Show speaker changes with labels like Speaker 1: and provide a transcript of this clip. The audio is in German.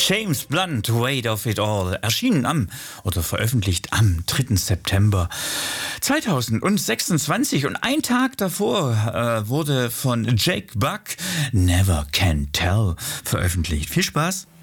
Speaker 1: James Blunt, Weight of It All, erschienen oder veröffentlicht am 3. September 2026 und ein Tag davor wurde von Jake Buck Never Can Tell veröffentlicht. Viel Spaß!